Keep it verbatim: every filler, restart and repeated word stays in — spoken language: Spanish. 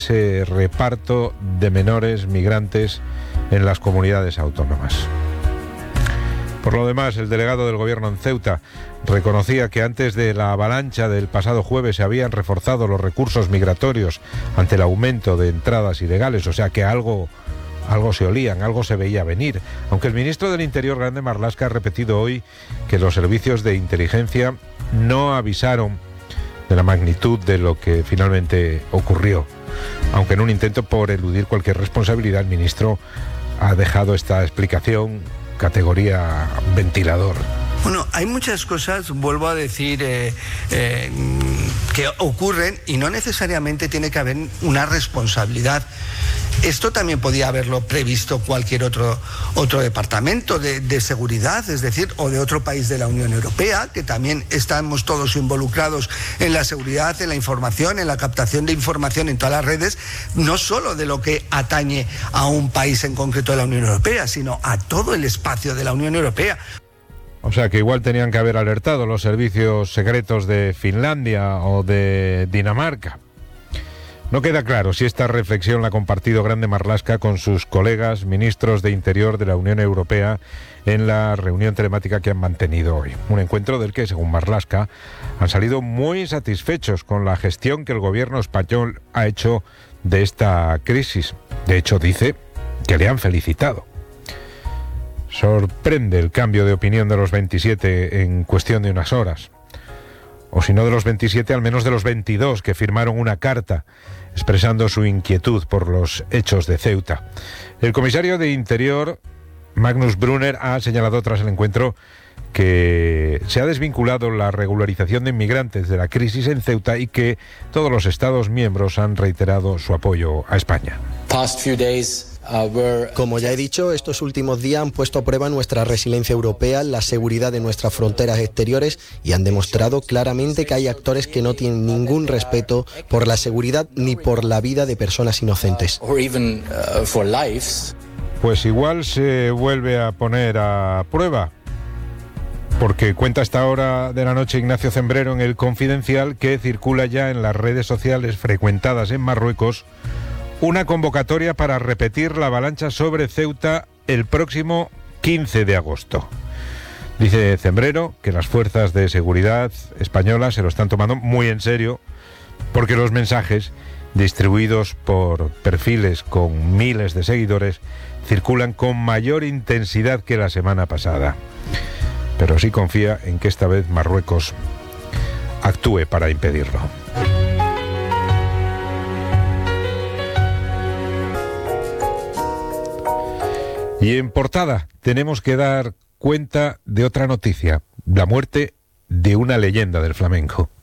ese reparto de menores migrantes en las comunidades autónomas. Por lo demás, el delegado del gobierno en Ceuta reconocía que antes de la avalancha del pasado jueves se habían reforzado los recursos migratorios ante el aumento de entradas ilegales, o sea que algo, algo se olían, algo se veía venir. Aunque el ministro del Interior, Grande Marlaska, ha repetido hoy que los servicios de inteligencia no avisaron de la magnitud de lo que finalmente ocurrió. Aunque en un intento por eludir cualquier responsabilidad, el ministro ha dejado esta explicación categoría ventilador. Bueno, hay muchas cosas, vuelvo a decir, eh, eh, que ocurren y no necesariamente tiene que haber una responsabilidad. Esto también podía haberlo previsto cualquier otro, otro departamento de, de seguridad, es decir, o de otro país de la Unión Europea, que también estamos todos involucrados en la seguridad, en la información, en la captación de información en todas las redes, no solo de lo que atañe a un país en concreto de la Unión Europea, sino a todo el espacio de la Unión Europea. O sea que igual tenían que haber alertado los servicios secretos de Finlandia o de Dinamarca. No queda claro si esta reflexión la ha compartido Grande Marlaska con sus colegas ministros de Interior de la Unión Europea en la reunión telemática que han mantenido hoy. Un encuentro del que, según Marlaska, han salido muy satisfechos con la gestión que el gobierno español ha hecho de esta crisis. De hecho, dice que le han felicitado. Sorprende el cambio de opinión de los veintisiete en cuestión de unas horas. O si no de los veintisiete, al menos de los veintidós que firmaron una carta expresando su inquietud por los hechos de Ceuta. El comisario de Interior, Magnus Brunner, ha señalado tras el encuentro que se ha desvinculado la regularización de inmigrantes de la crisis en Ceuta y que todos los Estados miembros han reiterado su apoyo a España. Past few days. Como ya he dicho, estos últimos días han puesto a prueba nuestra resiliencia europea, la seguridad de nuestras fronteras exteriores y han demostrado claramente que hay actores que no tienen ningún respeto por la seguridad ni por la vida de personas inocentes. Pues igual se vuelve a poner a prueba, porque cuenta a esta hora de la noche Ignacio Zembrero en El Confidencial que circula ya en las redes sociales frecuentadas en Marruecos una convocatoria para repetir la avalancha sobre Ceuta el próximo quince de agosto. Dice Zembrero que las fuerzas de seguridad españolas se lo están tomando muy en serio porque los mensajes distribuidos por perfiles con miles de seguidores circulan con mayor intensidad que la semana pasada. Pero sí confía en que esta vez Marruecos actúe para impedirlo. Y en portada tenemos que dar cuenta de otra noticia, la muerte de una leyenda del flamenco.